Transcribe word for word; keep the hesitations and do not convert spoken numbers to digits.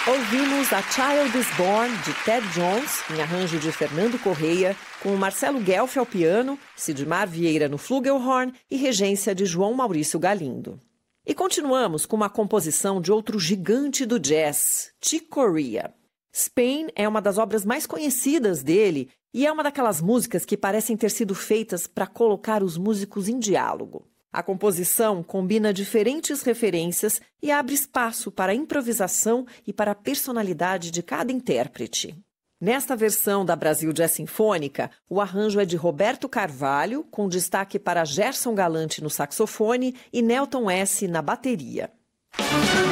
Ouvimos A Child is Born, de Ted Jones, em arranjo de Fernando Correia, com Marcelo Guelfi ao piano, Sidmar Vieira no flugelhorn e regência de João Maurício Galindo. E continuamos com uma composição de outro gigante do jazz, Chick Corea. Spain é uma das obras mais conhecidas dele e é uma daquelas músicas que parecem ter sido feitas para colocar os músicos em diálogo. A composição combina diferentes referências e abre espaço para a improvisação e para a personalidade de cada intérprete. Nesta versão da Brasil Jazz Sinfônica, o arranjo é de Roberto Carvalho, com destaque para Gerson Galante no saxofone e Nelton S. na bateria.